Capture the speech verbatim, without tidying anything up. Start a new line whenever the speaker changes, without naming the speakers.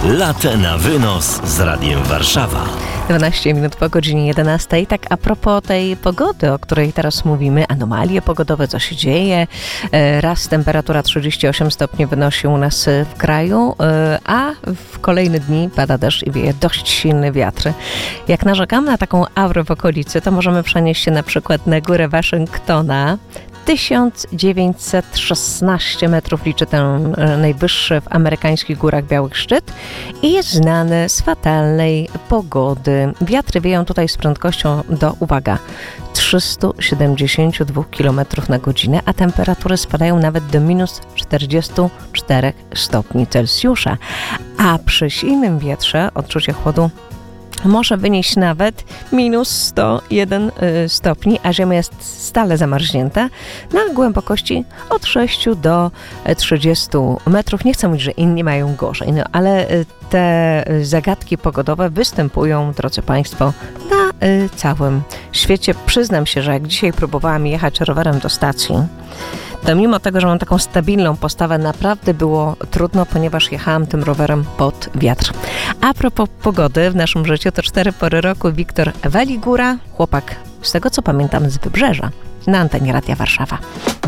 Latte na wynos z Radiem Warszawa.
dwanaście minut po godzinie jedenastej. Tak a propos tej pogody, o której teraz mówimy, anomalie pogodowe, co się dzieje. Raz temperatura trzydzieści osiem stopni wynosi u nas w kraju, a w kolejne dni pada deszcz i wieje dość silny wiatr. Jak narzekamy na taką aurę w okolicy, to możemy przenieść się na przykład na górę Waszyngtona. tysiąc dziewięćset szesnaście metrów liczy ten najwyższy w amerykańskich górach białych szczyt i jest znany z fatalnej pogody. Wiatry wieją tutaj z prędkością do, uwaga, trzysta siedemdziesiąt dwa kilometrów na godzinę, a temperatury spadają nawet do minus czterdzieści cztery stopni Celsjusza. A przy silnym wietrze odczucie chłodu może wynieść nawet minus sto jeden stopni, a ziemia jest stale zamarznięta na głębokości od sześciu do trzydziestu metrów. Nie chcę mówić, że inni mają gorzej, no, ale te zagadki pogodowe występują, drodzy Państwo, na całym świecie. Przyznam się, że jak dzisiaj próbowałam jechać rowerem do stacji, to mimo tego, że mam taką stabilną postawę, naprawdę było trudno, ponieważ jechałam tym rowerem pod wiatr. A propos pogody w naszym życiu, to cztery pory roku. Wiktor Waligura, chłopak, z tego co pamiętam, z Wybrzeża, na antenie Radia Warszawa.